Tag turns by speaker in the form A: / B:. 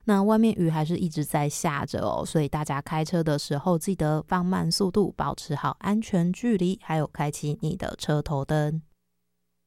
A: 那外面雨还是一直在下着哦，所以大家开车的时候记得放慢速度，保持好安全距离，还有开启你的车头灯。